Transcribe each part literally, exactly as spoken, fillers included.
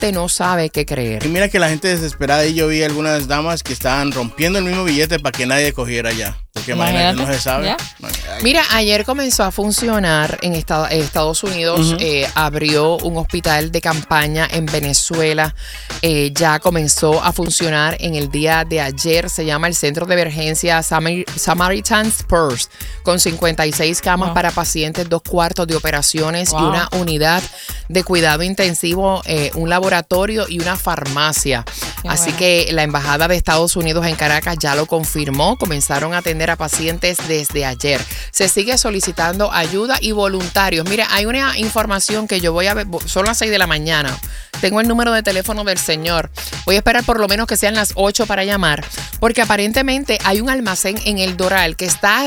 gente no sabe qué creer. Y mira que la gente desesperada, y yo vi algunas damas que estaban rompiendo el mismo billete para que nadie cogiera ya. Porque imagínate, no se sabe. Yeah. Mira, ayer comenzó a funcionar en Estados Unidos, uh-huh. eh, abrió un hospital de campaña en Venezuela, eh, ya comenzó a funcionar en el día de ayer, se llama el Centro de Emergencia Samar- Samaritan Spurs, con cincuenta y seis camas wow. para pacientes, dos cuartos de operaciones wow. y una unidad de cuidado intensivo, eh, un laboratorio y una farmacia. Qué Así bueno. que la Embajada de Estados Unidos en Caracas ya lo confirmó, comenzaron a atender a pacientes desde ayer. Se sigue solicitando ayuda y voluntarios. Mira, hay una información que yo voy a ver, son las seis de la mañana. Tengo el número de teléfono del señor. Voy a esperar por lo menos que sean las ocho para llamar, porque aparentemente hay un almacén en El Doral que está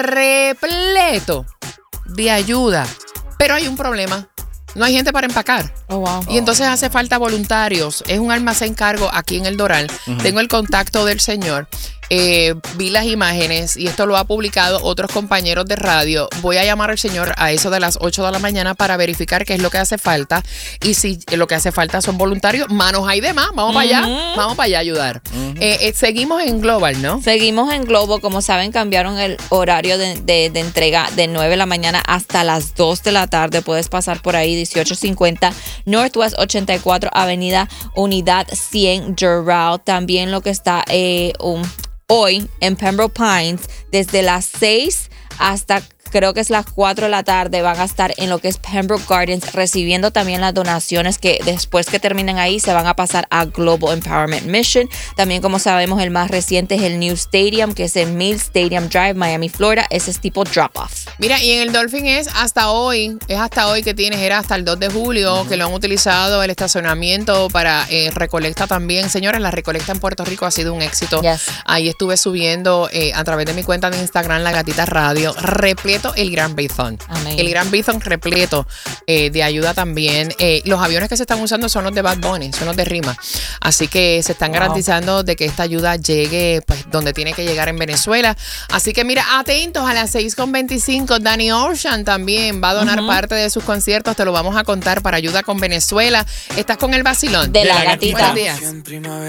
repleto de ayuda, pero hay un problema. No hay gente para empacar. Oh, wow. Y entonces hace falta voluntarios. Es un almacén cargo aquí en El Doral. Uh-huh. Tengo el contacto del señor. Eh, vi las imágenes y esto lo ha publicado otros compañeros de radio. Voy a llamar al señor a eso de las ocho de la mañana para verificar qué es lo que hace falta. Y si lo que hace falta son voluntarios, manos hay de más. Vamos uh-huh. para allá. Vamos para allá a ayudar. Uh-huh. Eh, eh, seguimos en Global, ¿no? Seguimos en Global. Como saben, cambiaron el horario de, de, de entrega de nueve de la mañana hasta las dos de la tarde. Puedes pasar por ahí, dieciocho cincuenta Northwest ochenta y cuatro Avenida Unidad cien Doral. También lo que está eh, un hoy en Pembroke Pines, desde las seis hasta creo que es las cuatro de la tarde, van a estar en lo que es Pembroke Gardens recibiendo también las donaciones que después que terminen ahí se van a pasar a Global Empowerment Mission. También, como sabemos, el más reciente es el New Stadium, que es el Mill Stadium Drive, Miami, Florida. Ese es tipo drop-off. Mira, y en el Dolphin es hasta hoy, es hasta hoy que tienes, era hasta el dos de julio, uh-huh. que lo han utilizado el estacionamiento para eh, recolecta también. Señores, la recolecta en Puerto Rico ha sido un éxito. Yes. Ahí estuve subiendo eh, a través de mi cuenta de Instagram, La Gatita Radio, repleto el Gran Bithon. Amén. El Gran Bithon repleto eh, de ayuda también. Eh, los aviones que se están usando son los de Bad Bunny, son los de Rima. Así que se están wow. garantizando de que esta ayuda llegue pues donde tiene que llegar en Venezuela. Así que mira, atentos a las seis con veinticinco. Danny Ocean también va a donar uh-huh. parte de sus conciertos. Te lo vamos a contar para ayuda con Venezuela. Estás con el vacilón de La Gatita. Buenos días.